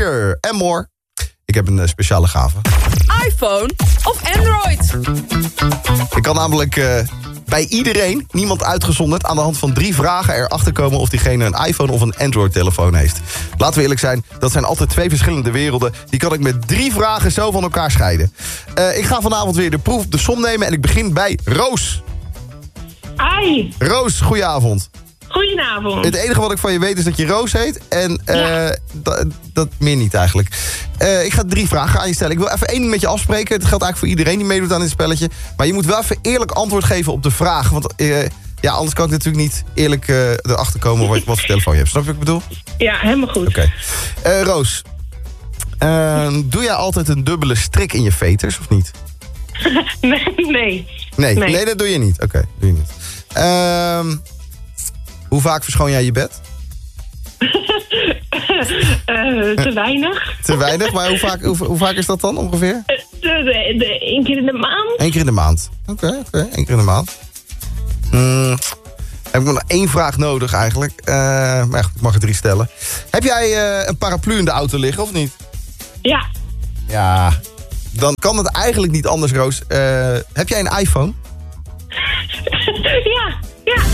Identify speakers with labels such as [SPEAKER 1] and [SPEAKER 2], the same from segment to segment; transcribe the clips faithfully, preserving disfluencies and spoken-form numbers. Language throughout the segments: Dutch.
[SPEAKER 1] Usher en more. Ik heb een uh, speciale gave.
[SPEAKER 2] iPhone of Android?
[SPEAKER 1] Ik kan namelijk uh, bij iedereen, niemand uitgezonderd, aan de hand van drie vragen erachter komen of diegene een iPhone of een Android-telefoon heeft. Laten we eerlijk zijn, dat zijn altijd twee verschillende werelden. Die kan ik met drie vragen zo van elkaar scheiden. Uh, ik ga vanavond weer de proef op de som nemen en ik begin bij Roos.
[SPEAKER 3] Ai.
[SPEAKER 1] Roos, goedenavond.
[SPEAKER 3] Goedenavond.
[SPEAKER 1] Het enige wat ik van je weet is dat je Roos heet. En uh,
[SPEAKER 3] ja.
[SPEAKER 1] dat, dat meer niet eigenlijk. Uh, ik ga drie vragen aan je stellen. Ik wil even één ding met je afspreken. Het geldt eigenlijk voor iedereen die meedoet aan dit spelletje. Maar je moet wel even eerlijk antwoord geven op de vraag. Want uh, ja, anders kan ik natuurlijk niet eerlijk uh, erachter komen wat, wat voor telefoon je hebt. Snap je wat ik bedoel?
[SPEAKER 3] Ja, helemaal goed.
[SPEAKER 1] Oké. Okay. Uh, Roos. Uh, doe jij altijd een dubbele strik in je veters of niet?
[SPEAKER 3] nee, nee.
[SPEAKER 1] Nee. Nee, nee, dat doe je niet. Oké, okay, doe je niet. Uh, Hoe vaak verschoon jij je bed?
[SPEAKER 3] uh, te weinig.
[SPEAKER 1] Te weinig? Maar hoe vaak, hoe, hoe vaak is dat dan ongeveer?
[SPEAKER 3] Uh, de, de, de, één keer in de maand.
[SPEAKER 1] Eén keer in de maand. Oké, okay, oké. Okay. Eén keer in de maand. Hmm. Heb ik nog één vraag nodig eigenlijk. Uh, maar echt, ik mag er drie stellen. Heb jij uh, een paraplu in de auto liggen of niet?
[SPEAKER 3] Ja.
[SPEAKER 1] Ja. Dan kan het eigenlijk niet anders, Roos. Uh, heb jij een iPhone?
[SPEAKER 3] ja, ja.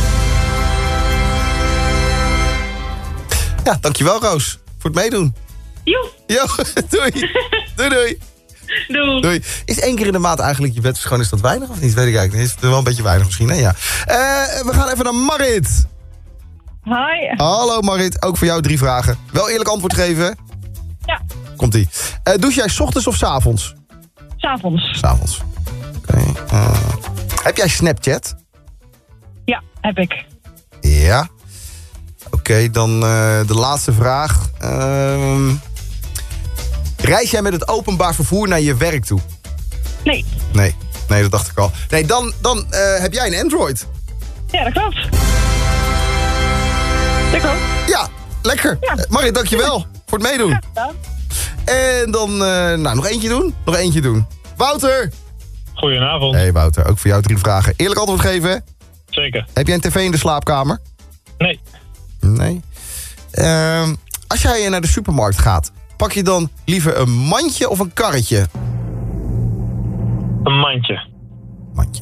[SPEAKER 1] Ja, dankjewel Roos. Voor het meedoen.
[SPEAKER 3] Jo.
[SPEAKER 1] Jo, doei. doei, doei.
[SPEAKER 3] Doei.
[SPEAKER 1] Doei. Is één keer in de maand eigenlijk je bed verschonen, is dat weinig of niet? Weet ik eigenlijk niet. Is het wel een beetje weinig misschien, hè? Ja. Uh, we gaan even naar Marit.
[SPEAKER 3] Hi.
[SPEAKER 1] Hallo Marit, ook voor jou drie vragen. Wel eerlijk antwoord geven?
[SPEAKER 3] Ja.
[SPEAKER 1] Komt-ie. Uh, douche jij 's ochtends of 's avonds?
[SPEAKER 3] 's Avonds.
[SPEAKER 1] 's Avonds. Oké. Okay. Uh, heb jij Snapchat?
[SPEAKER 3] Ja, heb ik.
[SPEAKER 1] Ja. Oké, okay, dan uh, de laatste vraag. Uh, reis jij met het openbaar vervoer naar je werk toe?
[SPEAKER 3] Nee.
[SPEAKER 1] Nee, nee, dat dacht ik al. Nee, dan, dan uh, heb jij een Android.
[SPEAKER 3] Ja, dat klopt. Dat klopt.
[SPEAKER 1] Ja, lekker. Ja. Uh, Marit, dankjewel voor het meedoen.
[SPEAKER 3] Ja.
[SPEAKER 1] En dan, uh, nou, nog eentje doen? Nog eentje doen. Wouter!
[SPEAKER 4] Goedenavond.
[SPEAKER 1] Hey Wouter, ook voor jou drie vragen. Eerlijk antwoord geven, hè?
[SPEAKER 4] Zeker.
[SPEAKER 1] Heb jij een tv in de slaapkamer?
[SPEAKER 4] Nee.
[SPEAKER 1] Nee. Uh, als jij naar de supermarkt gaat, pak je dan liever een mandje of een karretje?
[SPEAKER 4] Een mandje.
[SPEAKER 1] Mandje.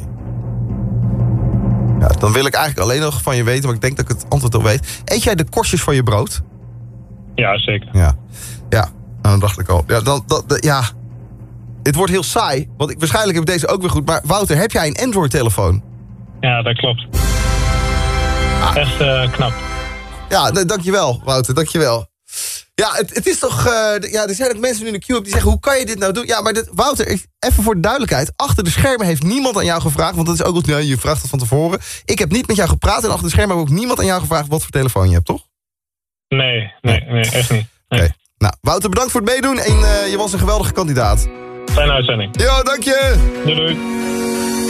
[SPEAKER 1] Ja, dan wil ik eigenlijk alleen nog van je weten, maar ik denk dat ik het antwoord al weet. Eet jij de korstjes van je brood?
[SPEAKER 4] Ja, zeker.
[SPEAKER 1] Ja. Ja, dan dacht ik al. Ja, dan, dat, dat, ja. Het wordt heel saai, want ik, waarschijnlijk heb ik deze ook weer goed. Maar Wouter, heb jij een Android-telefoon?
[SPEAKER 4] Ja, dat klopt. Ah. Echt uh, knap.
[SPEAKER 1] Ja, d- dankjewel, Wouter, dankjewel. Ja, het, het is toch... Uh, ja, er zijn ook mensen nu in de queue die zeggen, hoe kan je dit nou doen? Ja, maar dit, Wouter, ik, even voor de duidelijkheid. Achter de schermen heeft niemand aan jou gevraagd. Want dat is ook wat nou, je vraagt het van tevoren. Ik heb niet met jou gepraat en achter de schermen heb ook niemand aan jou gevraagd wat voor telefoon je hebt, toch?
[SPEAKER 4] Nee, nee, nee, echt niet. Nee.
[SPEAKER 1] Okay. Nou, Wouter, bedankt voor het meedoen en uh, je was een geweldige kandidaat.
[SPEAKER 4] Fijne uitzending.
[SPEAKER 1] Jo, dank je.
[SPEAKER 4] Doei, doei.